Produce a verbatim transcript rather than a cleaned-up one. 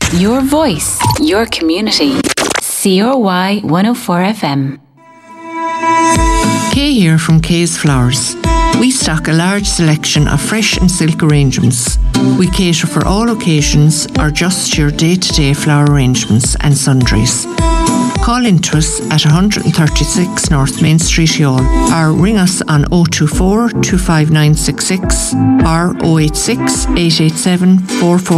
Your voice, your community. C R Y one oh four F M. Kay here from Kay's Flowers. We stock a large selection of fresh and silk arrangements. We cater for all occasions or just your day-to-day flower arrangements and sundries. Call into us at one thirty-six North Main Street, Youghal, or ring us on oh two four, two five nine six six or oh eight six, eight eight seven, four four